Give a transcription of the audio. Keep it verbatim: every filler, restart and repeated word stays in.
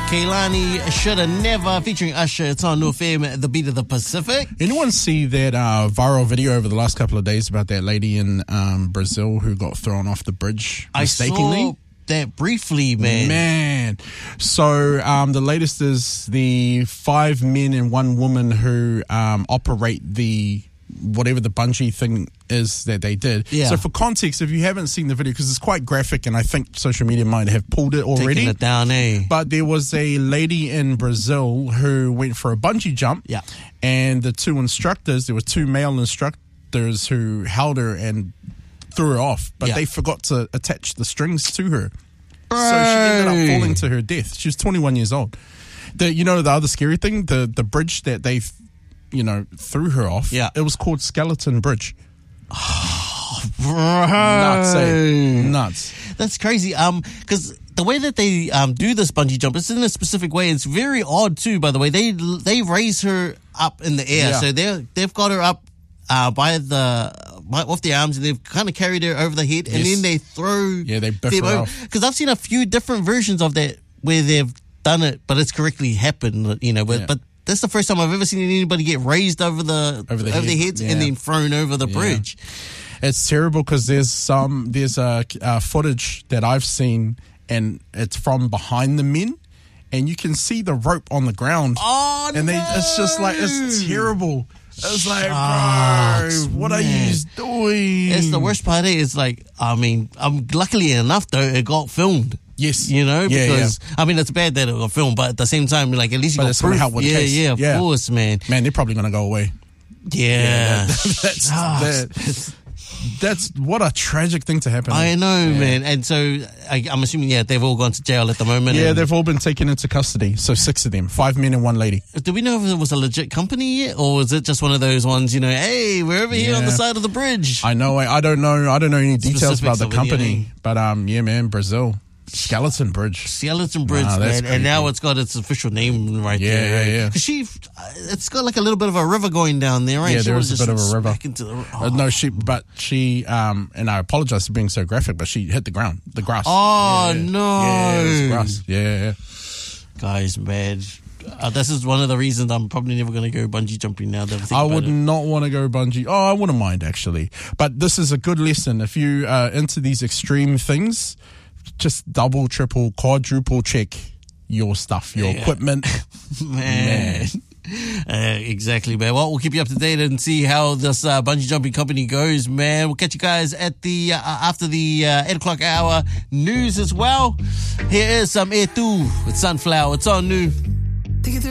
Kehlani, Shoulda Never, featuring Usher. It's on New F M at the beat of the Pacific. Anyone see that uh, viral video over the last couple of days about that lady in um, Brazil who got thrown off the bridge mistakenly? I saw that briefly, man. Man. So um, the latest is the five men and one woman who um, operate the whatever the bungee thing is that they did. Yeah. So for context, if you haven't seen the video, because it's quite graphic and I think social media might have pulled it already. Taking it down, eh? But there was a lady in Brazil who went for a bungee jump. Yeah. And the two instructors, there were two male instructors who held her and threw her off, but yeah. they forgot to attach the strings to her. So she ended up falling to her death. She was twenty-one years old. The you know the other scary thing, the the bridge that they you know threw her off. Yeah. It was called Skeleton Bridge. Oh, Nuts, eh? Nuts. That's crazy. Um, because the way that they um do this bungee jump, it's in a specific way. It's very odd too. By the way, they they raise her up in the air, Yeah. so they they've got her up uh by the by, off the arms, and they've kind of carried her over the head, and Yes. then they throw. Yeah, they biff her off. Because I've seen a few different versions of that where they've done it, but it's correctly happened. You know, but, Yeah. but that's the first time I've ever seen anybody get raised over the Over the over head. their heads Yeah. and then thrown over the Yeah. bridge. It's terrible because there's some there's a uh, footage that I've seen and it's from behind the men, and you can see the rope on the ground. Oh and no! they it's just like it's terrible. It's like, Shucks, bro, what are man. you doing? It's the worst part is like, I mean, um, luckily enough though, it got filmed. Yes. You know, Yeah, because I mean, it's bad that it got filmed, but at the same time, like at least you But got it's gonna proof. help with the yeah, case. yeah, of Yeah. course, man. Man, they're probably gonna go away. Yeah, that- that's that, that's what a tragic thing to happen. I know, Yeah. man. And so I, I'm assuming, yeah, they've all gone to jail at the moment. Yeah, and they've all been taken into custody. So six of them, five men and one lady. do we know if it was a legit company yet, or is it just one of those ones? You know, hey, we're over here on the Yeah. side of the bridge. I know. I, I don't know. I don't know any details about Specifics the of it, company, yeah. but um, yeah, man, Brazil, Skeleton Bridge. Skeleton Bridge, Wow, that's man, and now creepy. it's got its official name right Yeah, there. yeah, yeah. Because she, it's got like a little bit of a river going down there, right? Yeah, She there was is a just bit of a river. smack into the- oh. Uh, no, she, but she, um, and I apologize for being so graphic, but she hit the ground, the grass. Oh, yeah. no. Yeah, it was grass. Yeah, yeah, yeah. Guys, man, uh, this is one of the reasons I'm probably never going to go bungee jumping now. That I think I about would it. not want to go bungee. Oh, I wouldn't mind actually. But this is a good lesson. If you are into these extreme things, just double, triple, quadruple check your stuff, your Yeah. equipment. Man. Uh, exactly, man. Well, we'll keep you up to date and see how this uh, bungee jumping company goes, man. We'll catch you guys at the uh, after the uh, eight o'clock hour news as well. Here is some E Tu with Sunflower. It's on New.